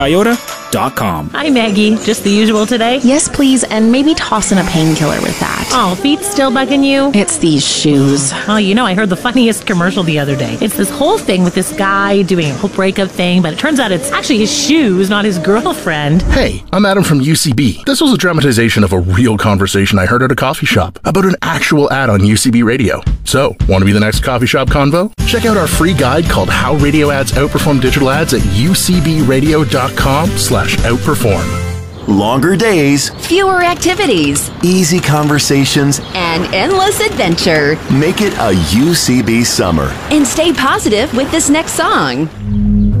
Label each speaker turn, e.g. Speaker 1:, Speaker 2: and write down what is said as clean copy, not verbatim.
Speaker 1: iota.com.
Speaker 2: Hi, Maggie. Just the usual today?
Speaker 3: Yes, please, and maybe toss in a painkiller with that.
Speaker 2: Oh, feet still bugging you?
Speaker 3: It's these shoes.
Speaker 2: Oh, I heard the funniest commercial the other day. It's this whole thing with this guy doing a whole breakup thing, but it turns out it's actually his shoes, not his girlfriend.
Speaker 4: Hey, I'm Adam from UCB. This was a dramatization of a real conversation I heard at a coffee shop about an actual ad on UCB Radio. So, want to be the next coffee shop convo? Check out our free guide called How Radio Ads Outperform Digital Ads at ucbradio.com/outperform.
Speaker 5: Longer days,
Speaker 6: fewer activities,
Speaker 5: easy conversations,
Speaker 6: and endless adventure.
Speaker 5: Make it a UCB summer.
Speaker 6: And stay positive with this next song.